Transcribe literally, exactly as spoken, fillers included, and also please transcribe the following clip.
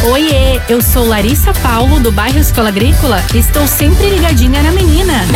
Oiê, eu sou Larissa Paulo, do bairro Escola Agrícola. Estou sempre ligadinha na menina.